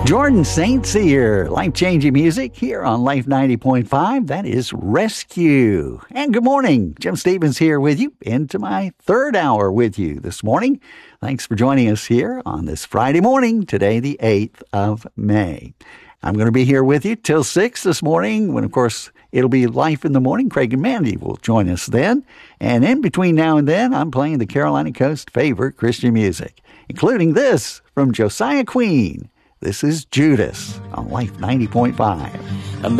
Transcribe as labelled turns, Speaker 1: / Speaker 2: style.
Speaker 1: Jordan St. Cyr, life-changing music here on Life 90.5. That is Rescue. And good morning. Jim Stevens here with you into my third hour with you this morning. Thanks for joining us here on this Friday morning, today the 8th of May. I'm going to be here with you till 6 this morning when, of course, it'll be Life in the Morning. Craig and Mandy will join us then. And in between now and then, I'm playing the Carolina Coast favorite Christian music, including this from Josiah Queen. This is Judas on Life 90.5.